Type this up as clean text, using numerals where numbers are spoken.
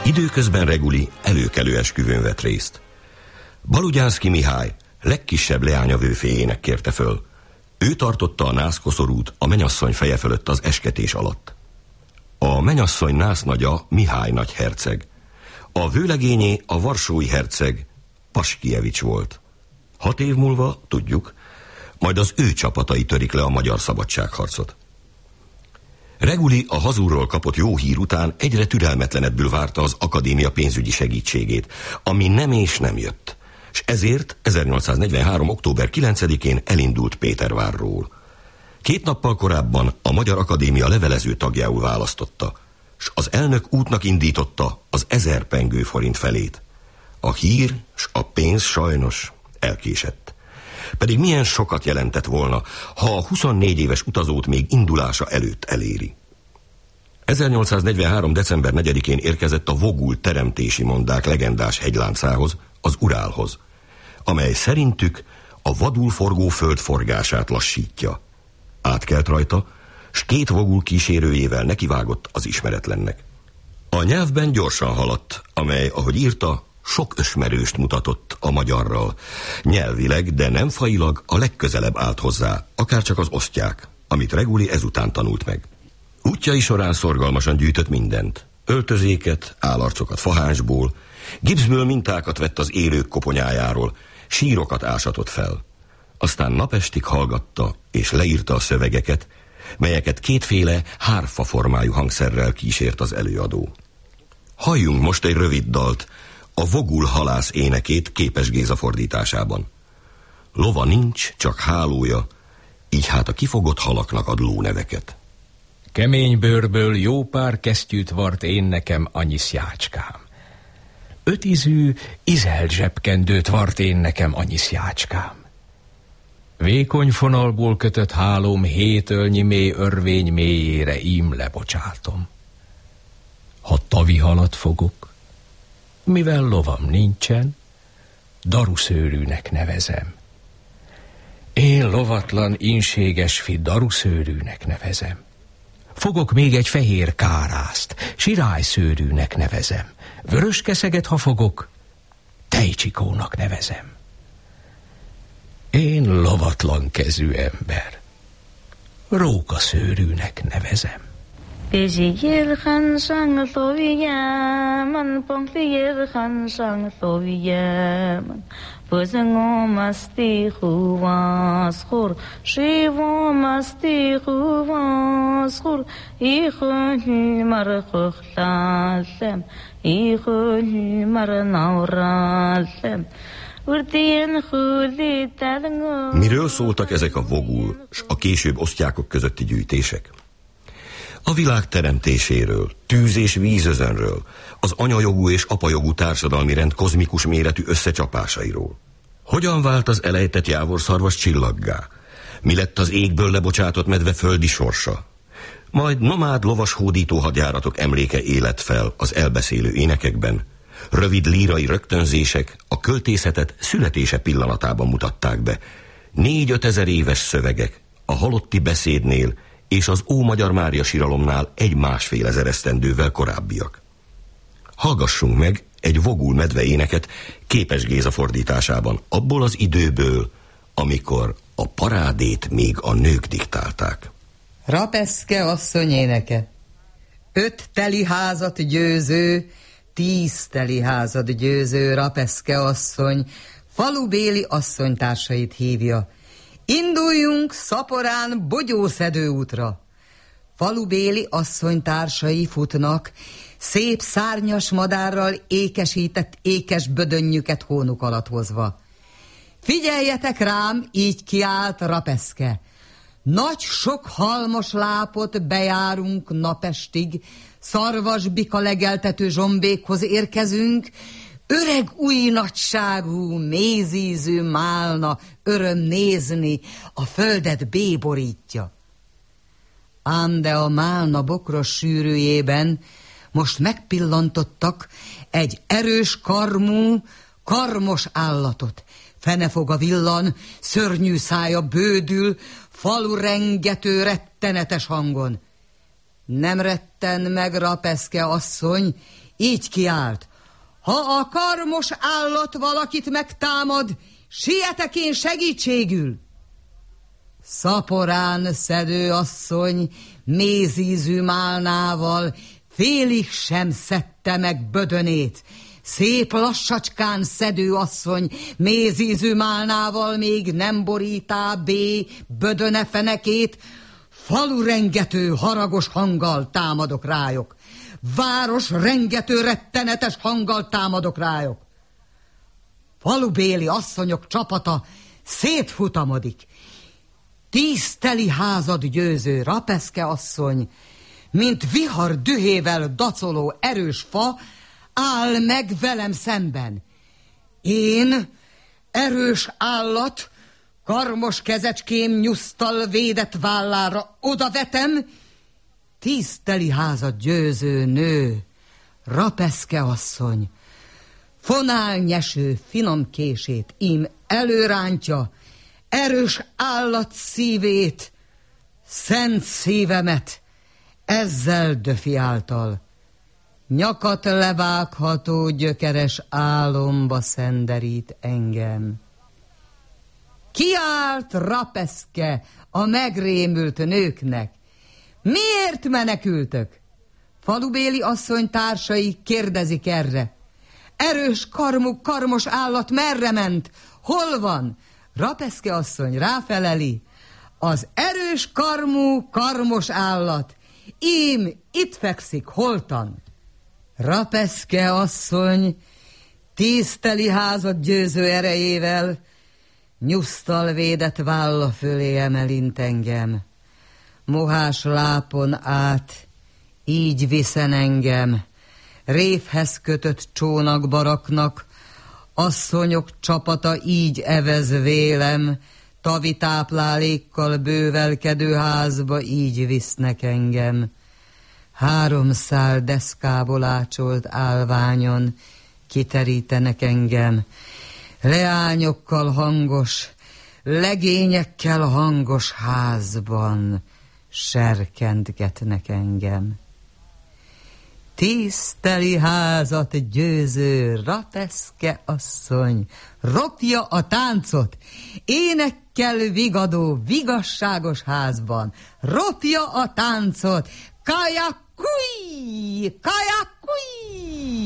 Időközben Reguli előkelő esküvőn vett részt. Balugyánszky Mihály legkisebb leánya vőféjének kérte föl. Ő tartotta a nászkoszorút a menyasszony feje fölött az esketés alatt. A menyasszony násznagya Mihály nagyherceg. A vőlegényé a varsói herceg Paskievics volt. 6 év múlva, tudjuk, majd az ő csapatai törik le a magyar szabadságharcot. Reguli a hazúrról kapott jó hír után egyre türelmetlenebbül várta az akadémia pénzügyi segítségét, ami nem és nem jött, és ezért 1843. október 9-én elindult Pétervárról. 2 nappal korábban a Magyar Akadémia levelező tagjául választotta, s az elnök útnak indította az 1000 pengő forint felét. A hír s a pénz sajnos elkésett. Pedig milyen sokat jelentett volna, ha a 24 éves utazót még indulása előtt eléri. 1843. december 4-én érkezett a Vogul teremtési mondák legendás hegyláncához, az Urálhoz, amely szerintük a vadul forgó föld forgását lassítja. Átkelt rajta, s 2 Vogul kísérőjével nekivágott az ismeretlennek. A nyelvben gyorsan haladt, amely, ahogy írta, sok ösmerőst mutatott a magyarral. Nyelvileg, de nem fajilag a legközelebb állt hozzá, akárcsak az osztyák, amit Reguli ezután tanult meg. Útjai során szorgalmasan gyűjtött mindent. Öltözéket, állarcokat fahánsból, gipszből mintákat vett az élők koponyájáról, sírokat ásatott fel. Aztán napestig hallgatta és leírta a szövegeket, melyeket 2 hárfa formájú hangszerrel kísért az előadó. Halljunk most egy rövid dalt, a Vogul halász énekét Képes Géza fordításában. Lova nincs, csak hálója, így hát a kifogott halaknak ad lóneveket. Kemény bőrből jó pár kesztyűt vart én nekem anyiszjácskám. 5 ízű izelt zsebkendőt vart én nekem anyiszjácskám. Vékony fonalból kötött hálóm 7 ölnyi mély örvény mélyére ím lebocsátom. Ha tavihalat fogok, mivel lovam nincsen, daruszőrűnek nevezem. Én lovatlan, inséges fi daruszőrűnek nevezem. Fogok még egy fehér kárászt, sirályszőrűnek nevezem. Vörös keszeget, ha fogok, tejcsikónak nevezem. Én lovatlan kezű ember, rókaszőrűnek nevezem. Pézsijér hansang szóvijáman, ponkliér hansang szóvijáman, Pözöngomaszti húvaszkor, sívomaszti húvaszkor, Ihölj mar köhlálem, ihölj mar naurálem, Miről szóltak ezek a Vogul s a később osztyákok közötti gyűjtések? A világ teremtéséről, tűz- és vízözönről, az anyajogú és apajogú társadalmi rend kozmikus méretű összecsapásairól. Hogyan vált az elejtett jávorszarvas csillaggá? Mi lett az égből lebocsátott medve földi sorsa? Majd nomád lovas hódító hadjáratok emléke élet fel az elbeszélő énekekben. Rövid lírai rögtönzések a költészetet születése pillanatában mutatták be. 4-5 ezer éves szövegek a halotti beszédnél és az Ómagyar Mária síralomnál 1-1,5 ezer esztendővel korábbiak. Hallgassunk meg egy Vogul medve éneket Képes Géza fordításában, abból az időből, amikor a parádét még a nők diktálták. Rapeszke asszony éneke. 5 teli házat győző, 10 teli házat győző Rapeszke asszony falubéli asszonytársait hívja. Induljunk szaporán bogyószedő útra. Falubéli asszonytársai futnak, szép szárnyas madárral ékesített ékes bödönnyüket hónuk alatt hozva. Figyeljetek rám, így kiált Rapeszke. Nagy sok halmos lápot bejárunk napestig, szarvasbika legeltető zsombékhoz érkezünk, öreg új nagyságú, mézízű málna öröm nézni, a földet béborítja. Ám de a málna bokros sűrűjében most megpillantottak egy erős karmú, karmos állatot. Fenefoga villan, szörnyű szája bődül, falu rengető rettenetes hangon. Nem retten meg Rapeszke asszony, így kiált: ha a karmos állat valakit megtámad, sietek én segítségül. Szaporán szedő asszony mézízű málnával félig sem szedte meg bödönét. Szép lassacskán szedő asszony mézízű málnával még nem borítá bödöne fenekét. Falu rengető haragos hanggal támadok rájuk. Város rengető rettenetes hanggal támadok rájuk. Falubéli asszonyok csapata szétfutamodik. 10 teli házad győző Rapeszke asszony, mint vihar dühével dacoló erős fa, áll meg velem szemben. Én, erős állat, karmos kezecském nyusztal védett vállára odavetem 10 teli házad győző nő, Rapeszke asszony. Fonál nyeső finom kését ím előrántja, erős állat szívét, szent szívemet ezzel döfi által. Nyakat levágható gyökeres álomba szenderít engem. Kiált Rapeszke a megrémült nőknek. Miért menekültök? Falubéli asszony társai kérdezik erre. Erős karmú karmos állat merre ment? Hol van? Rapeszke asszony ráfeleli: az erős karmú karmos állat ím itt fekszik holtan. Rapeszke asszony 10 teli házat győző erejével nyusztal védett válla fölé emelint engem. Mohás lápon át így viszen engem, révhez kötött csónakbaraknak, asszonyok csapata így evez vélem, tavi táplálékkal bővelkedő házba így visznek engem. 3 szál deszkából ácsolt állványon kiterítenek engem, leányokkal hangos, legényekkel hangos házban serkentgetnek engem. 10 teli házat győző Rapeszke asszony ropja a táncot, énekkel vigadó vigasságos házban ropja a táncot. Kajakúj! Kajakúj!